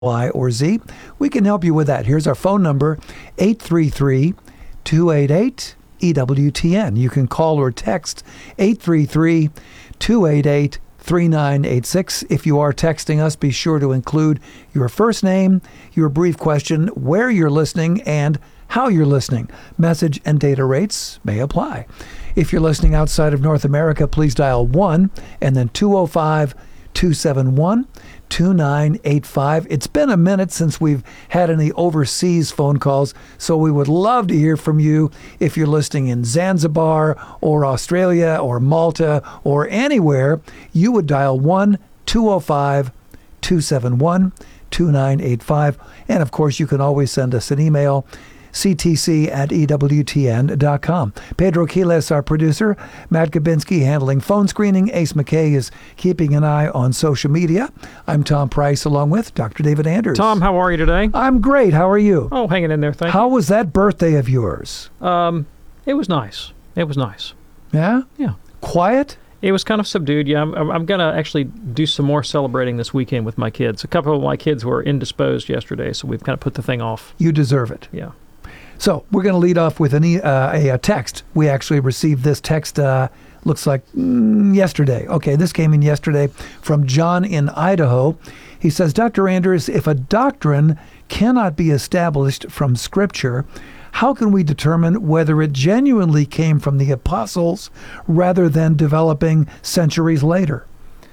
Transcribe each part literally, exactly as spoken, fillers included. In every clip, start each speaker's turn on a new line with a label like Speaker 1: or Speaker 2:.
Speaker 1: Y or Z, we can help you with that. Here's our phone number, eight three three, two eight eight, E W T N. You can call or text eight three three, two eight eight, three nine eight six. If you are texting us, be sure to include your first name, your brief question, where you're listening, and how you're listening. Message and data rates may apply. If you're listening outside of North America, please dial one and then two oh five, two seven one, two nine eight five. It's been a minute since we've had any overseas phone calls, so we would love to hear from you if you're listening in Zanzibar or Australia or Malta or anywhere. You would dial one, two oh five, two seven one, two nine eight five. And of course, you can always send us an email, c t c at e w t n dot com. Pedro Quiles, our producer. Matt Gabinski handling phone screening. Ace McKay is keeping an eye on social media. I'm Tom Price along with Doctor David Anders.
Speaker 2: Tom, how are you today?
Speaker 1: I'm great. How are you?
Speaker 2: Oh, hanging in there, thank
Speaker 1: How was that birthday of yours?
Speaker 2: you. Um, it was nice. It was nice.
Speaker 1: Yeah?
Speaker 2: Yeah.
Speaker 1: Quiet?
Speaker 2: It was kind of subdued. Yeah, I'm, I'm going to actually do some more celebrating this weekend with my kids. A couple of my kids were indisposed yesterday, so we've kind of put the thing off.
Speaker 1: You deserve it.
Speaker 2: Yeah.
Speaker 1: So we're going to lead off with an e- uh, a, a text. We actually received this text, uh, looks like mm, yesterday. Okay, this came in yesterday from John in Idaho. He says, Doctor Anders, if a doctrine cannot be established from Scripture, how can we determine whether it genuinely came from the apostles rather than developing centuries later?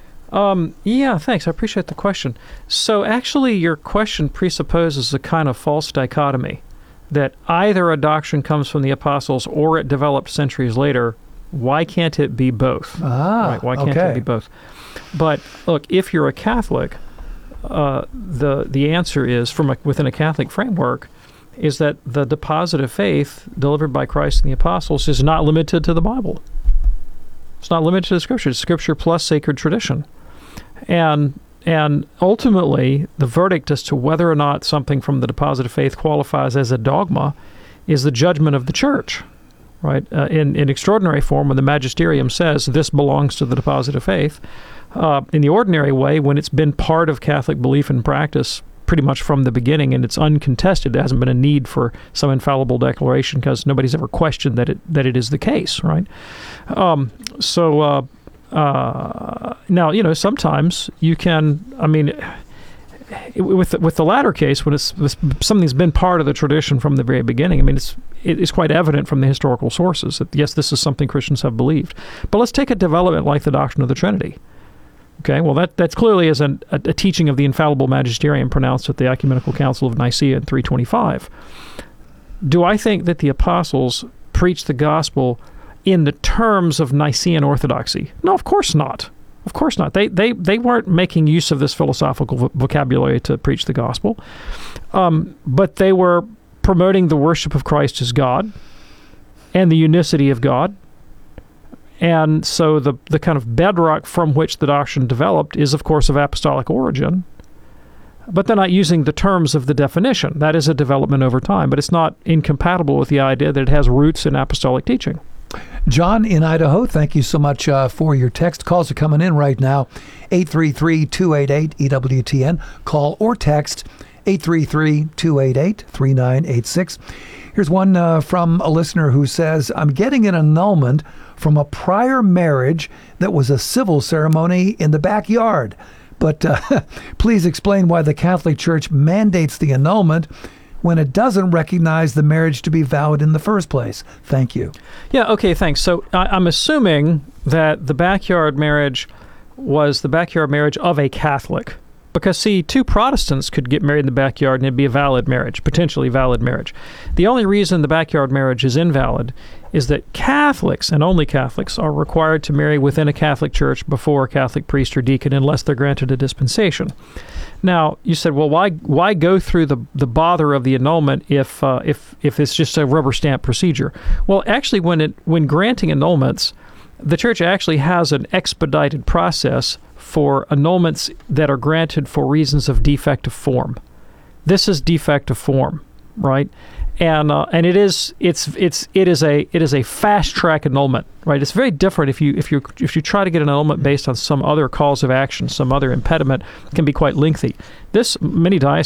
Speaker 2: Um, yeah, thanks. I appreciate the question. So actually, your question presupposes a kind of false dichotomy, that either a doctrine comes from the apostles or it developed centuries later. Why can't it be both?
Speaker 1: Ah,
Speaker 2: right? Why can't
Speaker 1: okay.
Speaker 2: it be both? But look, if you're a Catholic, uh, the the answer is, from a, within a Catholic framework, is that the deposit of faith delivered by Christ and the apostles is not limited to the Bible. It's not limited to the Scripture. It's Scripture plus sacred tradition. And And ultimately, the verdict as to whether or not something from the deposit of faith qualifies as a dogma is the judgment of the Church, right? Uh, in, in extraordinary form, when the magisterium says this belongs to the deposit of faith, uh, in the ordinary way, when it's been part of Catholic belief and practice pretty much from the beginning and it's uncontested, there hasn't been a need for some infallible declaration because nobody's ever questioned that it that it is the case, right? Um, so... Uh, Uh, now, you know, sometimes you can, I mean, with with the latter case, when it's something's been part of the tradition from the very beginning, I mean, it's it's quite evident from the historical sources that, yes, this is something Christians have believed. But let's take a development like the doctrine of the Trinity. Okay, well, that that's clearly is an, a, a teaching of the infallible magisterium pronounced at the Ecumenical Council of Nicaea in three twenty-five. Do I think that the apostles preached the gospel in the terms of Nicene orthodoxy? No, of course not. Of course not. They they they weren't making use of this philosophical vo- vocabulary to preach the gospel. Um, but they were promoting the worship of Christ as God and the unicity of God. And so the the kind of bedrock from which the doctrine developed is, of course, of apostolic origin. But they're not using the terms of the definition. That is a development over time, but it's not incompatible with the idea that it has roots in apostolic teaching.
Speaker 1: John in Idaho, thank you so much uh, for your text. Calls are coming in right now, eight three three, two eight eight, E W T N. Call or text eight three three, two eight eight, three nine eight six. Here's one uh, from a listener who says, I'm getting an annulment from a prior marriage that was a civil ceremony in the backyard. But uh, please explain why the Catholic Church mandates the annulment when it doesn't recognize the marriage to be valid in the first place. Thank you.
Speaker 2: Yeah, okay, thanks. So I, I'm assuming that the backyard marriage was the backyard marriage of a Catholic. Because, see, two Protestants could get married in the backyard and it'd be a valid marriage, potentially valid marriage. The only reason the backyard marriage is invalid is that Catholics, and only Catholics, are required to marry within a Catholic church before a Catholic priest or deacon unless they're granted a dispensation. Now, you said, well, why why go through the the bother of the annulment if uh, if if it's just a rubber stamp procedure? Well, actually, when it when granting annulments, the church actually has an expedited process for annulments that are granted for reasons of defect of form. This is defect of form. right? And uh, and it is it's it's it is a it is a fast track annulment, right? It's very different if you if you if you try to get an annulment based on some other cause of action, some other impediment, it can be quite lengthy. This many dioceses